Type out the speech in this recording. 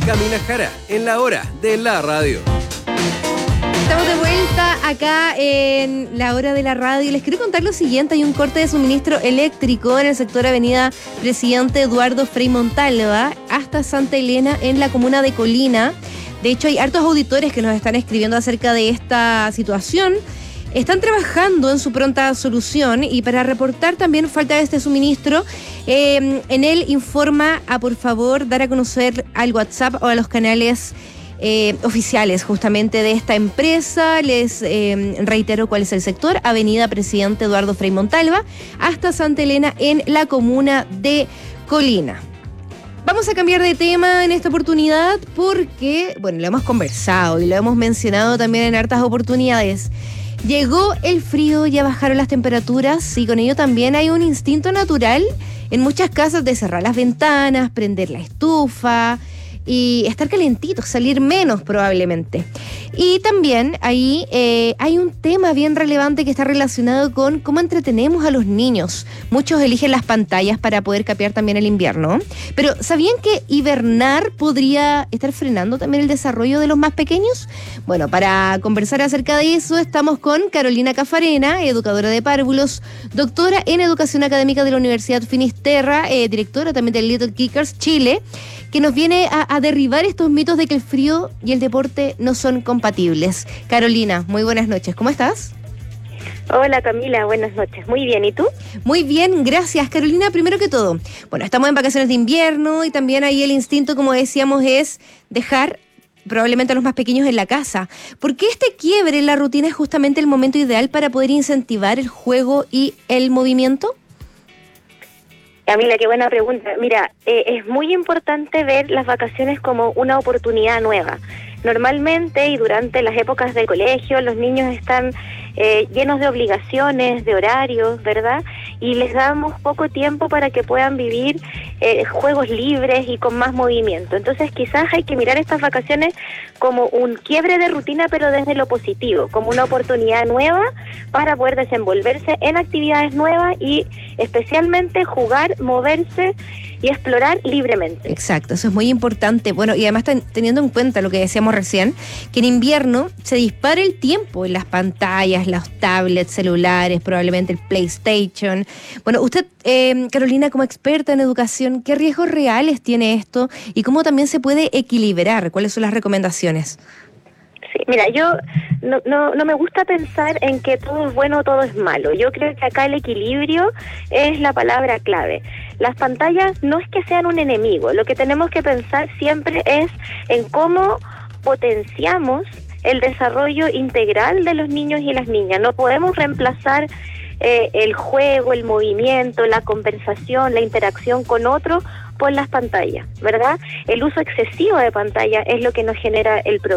Camila Jara, en la hora de la radio. Estamos de vuelta acá en la hora de la radio. Les quiero contar lo siguiente: hay un corte de suministro eléctrico en el sector Avenida Presidente Eduardo Frei Montalva hasta Santa Elena, en la comuna de Colina. De hecho, hay hartos auditores que nos están escribiendo acerca de esta situación. Están trabajando en su pronta solución, y para reportar también falta de este suministro, en él informa a, por favor, dar a conocer al WhatsApp o a los canales oficiales justamente de esta empresa. Les reitero cuál es el sector: Avenida Presidente Eduardo Frei Montalva hasta Santa Elena, en la comuna de Colina. Vamos a cambiar de tema en esta oportunidad porque, bueno, lo hemos conversado y lo hemos mencionado también en hartas oportunidades. Llegó el frío, ya bajaron las temperaturas, y con ello también hay un instinto natural en muchas casas de cerrar las ventanas, prender la estufa y estar calentitos, salir menos probablemente. Y también ahí hay un tema bien relevante que está relacionado con cómo entretenemos a los niños. Muchos eligen las pantallas para poder capear también el invierno. Pero ¿sabían que hibernar podría estar frenando también el desarrollo de los más pequeños? Bueno, para conversar acerca de eso estamos con Carolina Caffarena, educadora de párvulos, doctora en educación académica de la Universidad Finisterra, directora también de Little Kickers Chile, que nos viene a derribar estos mitos de que el frío y el deporte no son compatibles. Carolina, muy buenas noches, ¿cómo estás? Hola Camila, buenas noches. Muy bien, ¿y tú? Muy bien, gracias. Carolina, primero que todo, bueno, estamos en vacaciones de invierno y también ahí el instinto, como decíamos, es dejar probablemente a los más pequeños en la casa. ¿Por qué este quiebre en la rutina es justamente el momento ideal para poder incentivar el juego y el movimiento? Camila, qué buena pregunta. Mira, es muy importante ver las vacaciones como una oportunidad nueva. Normalmente y durante las épocas de colegio, los niños están llenos de obligaciones, de horarios, ¿verdad? Y les damos poco tiempo para que puedan vivir juegos libres y con más movimiento. Entonces quizás hay que mirar estas vacaciones como un quiebre de rutina, pero desde lo positivo, como una oportunidad nueva para poder desenvolverse en actividades nuevas y especialmente jugar, moverse y explorar libremente. Exacto, eso es muy importante. Bueno, y además teniendo en cuenta lo que decíamos recién, que en invierno se dispara el tiempo en las pantallas, los tablets, celulares, probablemente el PlayStation. Bueno, usted, Carolina, como experta en educación, ¿qué riesgos reales tiene esto y cómo también se puede equilibrar? ¿Cuáles son las recomendaciones? Sí, mira, yo no me gusta pensar en que todo es bueno o todo es malo. Yo creo que acá el equilibrio es la palabra clave. Las pantallas no es que sean un enemigo. Lo que tenemos que pensar siempre es en cómo potenciamos el desarrollo integral de los niños y las niñas. No podemos reemplazar el juego, el movimiento, la conversación, la interacción con otro por las pantallas, ¿verdad? El uso excesivo de pantalla es lo que nos genera el problema.